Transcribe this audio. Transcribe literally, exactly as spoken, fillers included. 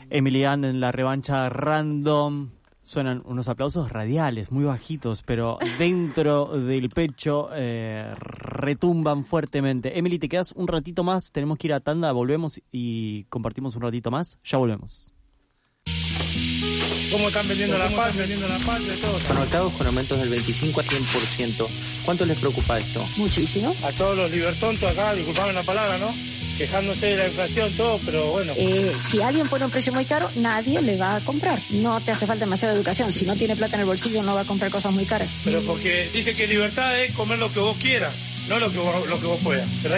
Emily Gant en la revancha random. Suenan unos aplausos radiales, muy bajitos, pero dentro del pecho eh, retumban fuertemente. Emily, te quedas un ratito más, tenemos que ir a tanda, volvemos y compartimos un ratito más. Ya volvemos. ¿Cómo están vendiendo la paz, vendiendo la paz de todo? Supermercados con aumentos del veinticinco a cien por ciento. ¿Cuánto les preocupa esto? Muchísimo. A todos los libertontos acá, disculpame la palabra, ¿no? Quejándose de la inflación, todo, pero bueno. Eh, si alguien pone un precio muy caro, nadie le va a comprar. No te hace falta demasiada educación. Si no tiene plata en el bolsillo, no va a comprar cosas muy caras. Pero porque dice que libertad es comer lo que vos quieras, no lo que vos, lo que vos puedas. ¿Verdad?